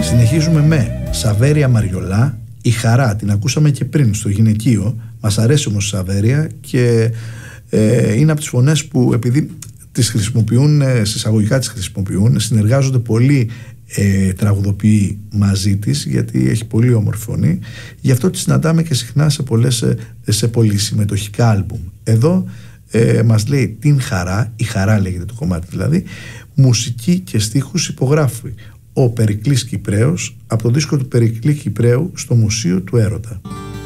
Συνεχίζουμε με Σαβέρια Μαριολά. Η χαρά την ακούσαμε και πριν στο γυναικείο. Μας αρέσει όμως η Σαβέρια και είναι από τις φωνές που, επειδή τις χρησιμοποιούν, συσσαγωγικά τις χρησιμοποιούν, συνεργάζονται πολύ τραγουδοποιοί μαζί της, γιατί έχει πολύ όμορφη φωνή. Γι' αυτό τη συναντάμε και συχνά σε πολυσυμμετοχικά άλμπουμ. Εδώ μας λέει την χαρά, η χαρά λέγεται το κομμάτι δηλαδή, μουσική και στίχους υπογράφει ο Περικλής Κυπραίος από το δίσκο του Περικλή Κυπραίου στο Μουσείο του Έρωτα.